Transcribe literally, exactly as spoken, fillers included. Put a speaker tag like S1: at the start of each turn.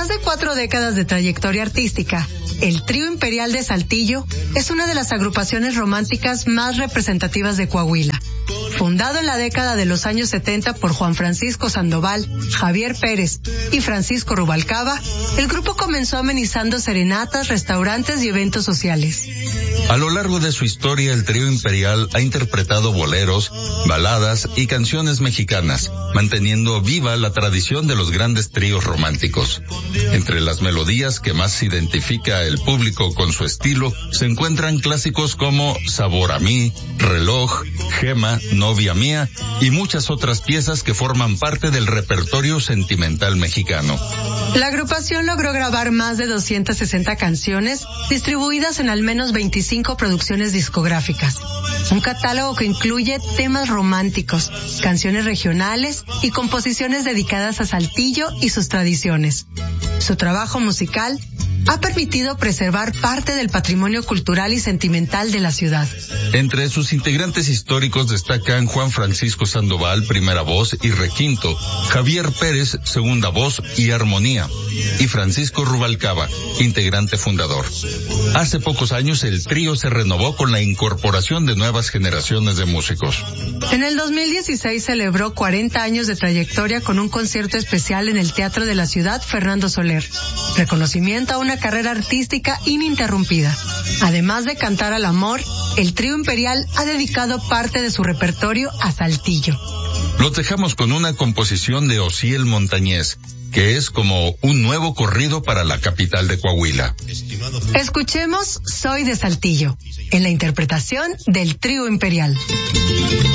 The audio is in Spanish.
S1: más de cuatro décadas de trayectoria artística, el Trío Imperial de Saltillo es una de las agrupaciones románticas más representativas de Coahuila. Fundado en la década de los años setenta por Juan Francisco Sandoval, Javier Pérez y Francisco Rubalcaba, el grupo comenzó amenizando serenatas, restaurantes y eventos sociales.
S2: A lo largo de su historia, el Trío Imperial ha interpretado boleros, baladas y canciones mexicanas, manteniendo viva la tradición de los grandes tríos románticos. Entre las melodías que más identifica el público con su estilo, se encuentran clásicos como Sabor a mí, Reloj, Gema, Novia mía y muchas otras piezas que forman parte del repertorio sentimental mexicano.
S1: La agrupación logró grabar más de doscientas sesenta canciones, distribuidas en al menos veinticinco producciones discográficas. Un catálogo que incluye temas románticos, canciones regionales y composiciones dedicadas a Saltillo y sus tradiciones. Su trabajo musical ha permitido preservar parte del patrimonio cultural y sentimental de la ciudad.
S2: Entre sus integrantes históricos destacan Juan Francisco Sandoval, primera voz y requinto, Javier Pérez, segunda voz y armonía, y Francisco Rubalcaba, integrante fundador. Hace pocos años el trío se renovó con la incorporación de nuevas generaciones de músicos.
S1: En el dos mil dieciséis celebró cuarenta años de trayectoria con un concierto especial en el Teatro de la Ciudad Fernando Soler, reconocimiento a una carrera artística ininterrumpida. Además de cantar al amor, el Trío Imperial ha dedicado parte de su repertorio a Saltillo.
S2: Los dejamos con una composición de Osiel Montañez, que es como un nuevo corrido para la capital de Coahuila.
S1: Escuchemos Soy de Saltillo, en la interpretación del Trío Imperial.